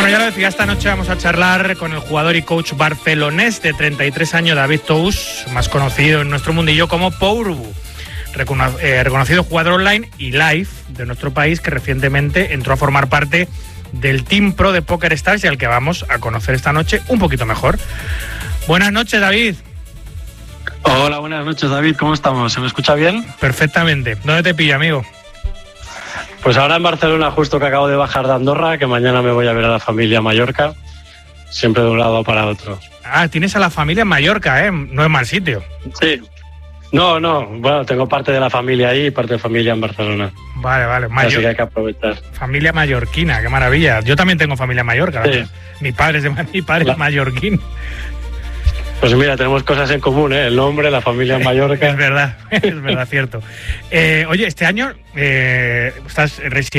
Bueno, ya lo decía, esta noche vamos a charlar con el jugador y coach barcelonés de 33 años, David Tous, más conocido en nuestro mundillo como Pourbu, reconocido jugador online y live de nuestro país, que recientemente entró a formar parte del Team Pro de PokerStars y al que vamos a conocer esta noche un poquito mejor. Buenas noches, David. Hola, buenas noches, David. ¿Cómo estamos? ¿Se me escucha bien? Perfectamente. ¿Dónde te pilla, amigo? Pues ahora en Barcelona, justo que acabo de bajar de Andorra, que mañana me voy a ver a la familia a Mallorca, siempre de un lado para otro. Ah, tienes a la familia en Mallorca, ¿eh? No es mal sitio. Sí. No, bueno, tengo parte de la familia ahí y parte de familia en Barcelona. Vale. Así que hay que aprovechar. Familia mallorquina, qué maravilla. Yo también tengo familia en Mallorca. Sí. Mi padre es mallorquín. Pues mira, tenemos cosas en común, ¿eh? El nombre, la familia en Mallorca. Es verdad, cierto. Oye, este año estás residiendo